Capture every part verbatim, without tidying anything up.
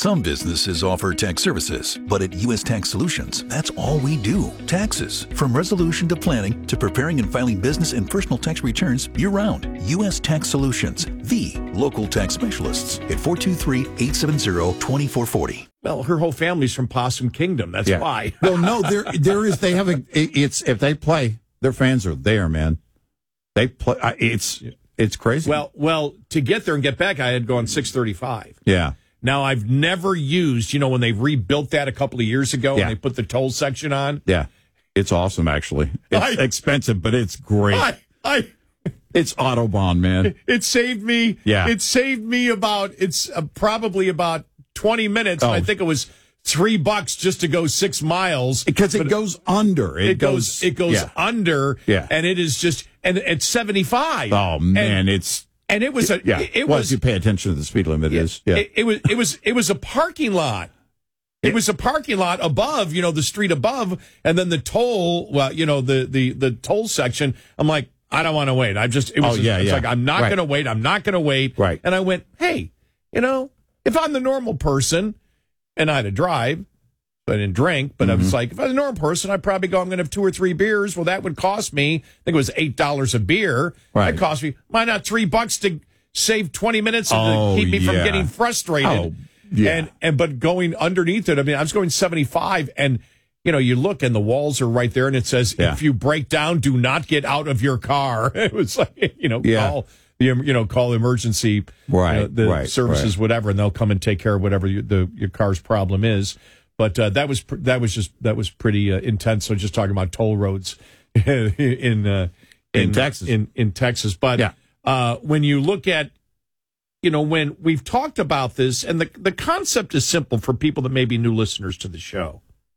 Some businesses offer tax services, but at U S Tax Solutions, that's all we do. Taxes. From resolution to planning to preparing and filing business and personal tax returns year-round. U S Tax Solutions, the local tax specialists at four two three, eight seven zero, two four four zero. Well, her whole family's from Possum Kingdom. That's yeah. why. Well, no, there there is. They have a. It's if they play, their fans are there, man. They play. It's it's crazy. Well, well, to get there and get back, I had gone six thirty-five. Yeah. Now I've never used. You know, when they rebuilt that a couple of years ago, yeah. and they put the toll section on. Yeah, it's awesome. Actually, it's I, expensive, but it's great. I, I, it's Autobahn, man. It, it saved me. Yeah. It saved me about. It's uh, probably about twenty minutes. Oh. I think it was three bucks just to go six miles because it goes under. It, it goes, goes. It goes yeah. under. Yeah. And it is just. And it's seventy-five. Oh man, and, it's. And it was a. Yeah. It, it well, was. If you pay attention to the speed limit, yeah, it is. Yeah. It, it was. It was. It was a parking lot. It, it was a parking lot above, you know, the street above, and then the toll. Well, you know, the the the toll section. I'm like, I don't want to wait. I just. It was. Oh, yeah, it's yeah. like I'm not right. going to wait. I'm not going to wait. Right. And I went, hey, you know, if I'm the normal person, and I had to drive. I didn't drink, but mm-hmm. I was like, if I was a normal person, I'd probably go, I'm going to have two or three beers. Well, that would cost me, I think it was eight dollars a beer. Right. That cost me, why not three bucks to save twenty minutes and oh, to keep me yeah. from getting frustrated? Oh, yeah. And, and, but going underneath it, I mean, I was going seventy-five and, you know, you look and the walls are right there and it says, yeah. if you break down, do not get out of your car. It was like, you know, yeah. call the, you know, call emergency, right, you know, the right, services, right. whatever, and they'll come and take care of whatever you, the, your car's problem is. But uh, that was that was just that was pretty uh, intense. So just talking about toll roads in uh, in, in Texas, in in Texas. But yeah. uh, when you look at, you know, when we've talked about this, and the the concept is simple for people that may be new listeners to the show.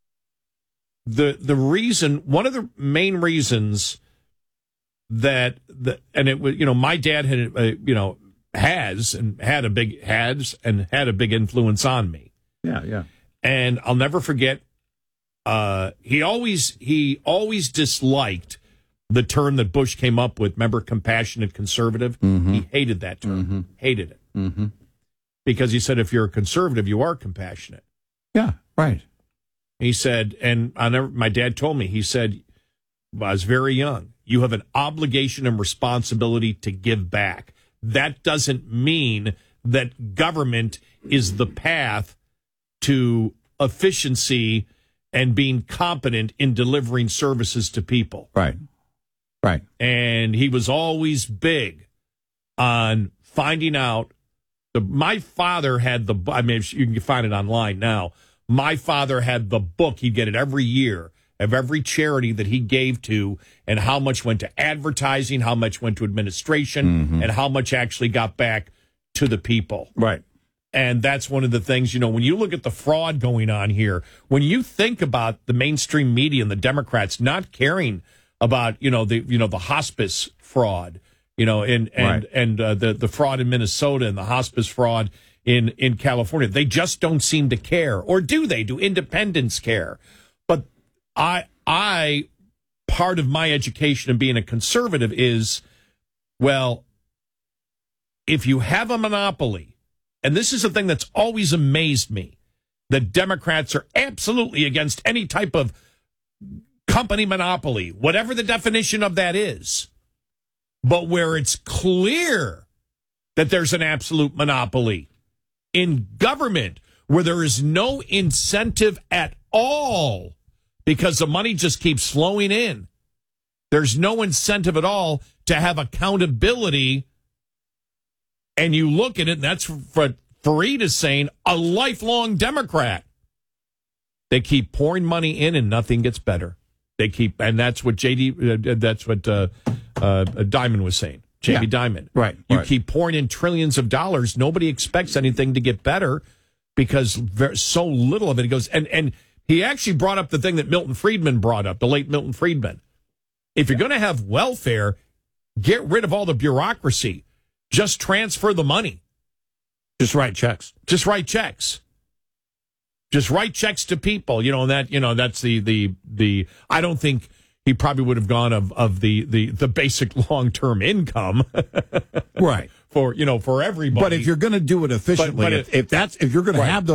The the reason, one of the main reasons that the and it was, you know, my dad had uh, you know has and had a big has and had a big influence on me. Yeah, yeah. And I'll never forget, uh, he always he always disliked the term that Bush came up with. Remember, compassionate conservative? Mm-hmm. He hated that term. Mm-hmm. Hated it. Mm-hmm. Because he said, if you're a conservative, you are compassionate. Yeah, right. He said, and I never, my dad told me, he said, I was very young, you have an obligation and responsibility to give back. That doesn't mean that government is the path to efficiency and being competent in delivering services to people. Right. Right. And he was always big on finding out. The, my father had the, I mean, you can find it online now. My father had the book. He'd get it every year of every charity that he gave to and how much went to advertising, how much went to administration, mm-hmm. and how much actually got back to the people. Right. And that's one of the things, you know, when you look at the fraud going on here, when you think about the mainstream media and the Democrats not caring about, you know, the, you know, the hospice fraud, you know, and, and, right. and uh, the, the fraud in Minnesota and the hospice fraud in, in California, they just don't seem to care. Or do they? Do independents care? But I, I, part of my education and being a conservative is, well, if you have a monopoly, and this is the thing that's always amazed me, that Democrats are absolutely against any type of company monopoly, whatever the definition of that is. But where it's clear that there's an absolute monopoly in government, where there is no incentive at all because the money just keeps flowing in. There's no incentive at all to have accountability. And you look at it, and that's what Fareed is saying, a lifelong Democrat. They keep pouring money in, and nothing gets better. They keep, and that's what J D, uh, that's what uh, uh, Diamond was saying. J B Yeah. Diamond, right? You right. keep pouring in trillions of dollars. Nobody expects anything to get better because very, so little of it. He goes, and and he actually brought up the thing that Milton Friedman brought up, the late Milton Friedman. If you're going to have welfare, get rid of all the bureaucracy. Just transfer the money. Just write checks. Just write checks. Just write checks to people. You know, and that, you know, that's the, the, the, I don't think he probably would have gone of, of the, the, the basic long-term income. Right. For, you know, for everybody. But if you're going to do it efficiently, But- but if, it- if that's, if you're going Right. to have those